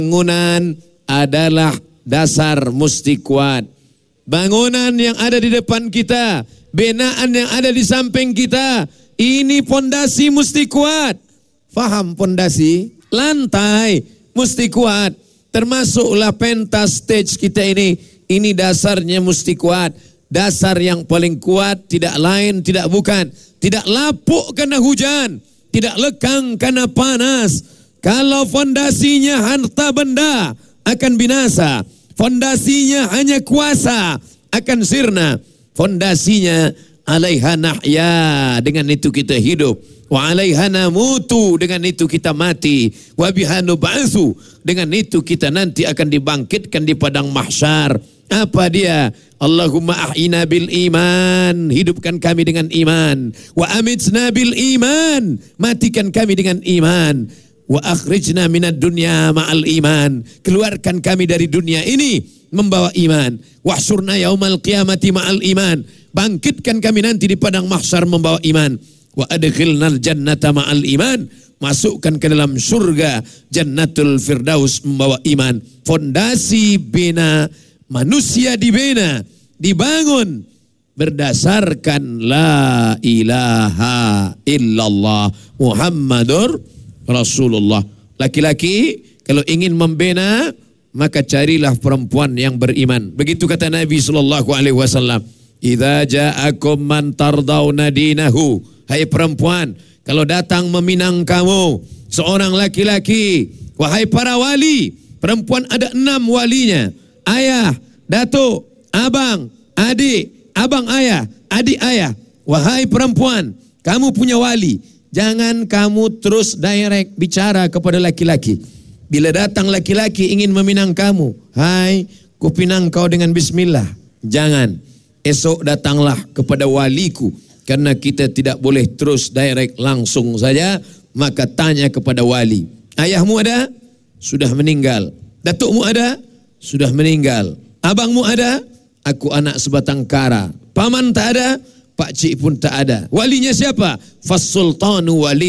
Bangunan adalah dasar mesti kuat. Bangunan yang ada di depan kita, binaan yang ada di samping kita, ini pondasi mesti kuat. Faham pondasi? Lantai mesti kuat. Termasuklah pentas stage kita ini dasarnya mesti kuat. Dasar yang paling kuat tidak lain tidak bukan, tidak lapuk karena hujan, tidak lekang karena panas. Kalau fondasinya harta benda akan binasa. Fondasinya hanya kuasa akan sirna. Fondasinya alaiha nahya, dengan itu kita hidup. Wa alaiha namutu, dengan itu kita mati. Wa biha nub'atsu, dengan itu kita nanti akan dibangkitkan di padang mahsyar. Apa dia? Allahumma ahyina bil iman, hidupkan kami dengan iman. Wa amitna bil iman, matikan kami dengan iman. Wa akhrijna minad dunya ma'al iman, keluarkan kami dari dunia ini membawa iman. Wahsyurna yaumal qiyamati ma'al iman, bangkitkan kami nanti di padang mahsyar membawa iman. Wa adkhilnal jannata ma'al iman, masukkan ke dalam surga jannatul firdaus membawa iman. Fondasi bina manusia dibina, dibangun berdasarkan la ilaha illallah Muhammadur Rasulullah. Laki-laki kalau ingin membina, maka carilah perempuan yang beriman. Begitu kata Nabi SAW. Idza ja'akum man tardawna dinahu. Hai perempuan, kalau datang meminang kamu seorang laki-laki, wahai para wali, perempuan ada 6 walinya. Ayah, datuk, abang, adik, abang ayah, adik ayah. Wahai perempuan, kamu punya wali. Jangan kamu terus direct bicara kepada laki-laki. Bila datang laki-laki ingin meminang kamu, hai, ku pinang kau dengan bismillah. Jangan. Esok datanglah kepada waliku. Karena kita tidak boleh terus direct langsung saja. Maka tanya kepada wali. Ayahmu ada? Sudah meninggal. Datukmu ada? Sudah meninggal. Abangmu ada? Aku anak sebatang kara. Paman tak ada? Pak cik pun tak ada. Walinya siapa? Fas sultanu wali